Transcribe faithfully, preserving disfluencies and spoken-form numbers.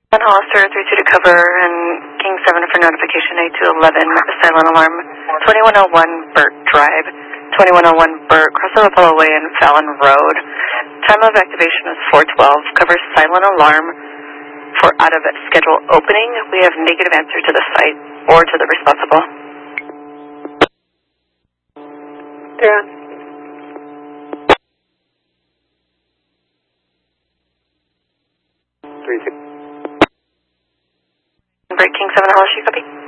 One Hollister, three two to cover, and King seven for notification, eight two eleven, silent alarm, twenty-one oh one Burt Drive, twenty-one oh one Burt, crossover Apollo Way and Fallon Road. Time of activation is four twelve, covers silent alarm for out of schedule opening. We have negative answer to the site or to the responsible. Yeah. Three two. Break King seven Hollister, copy.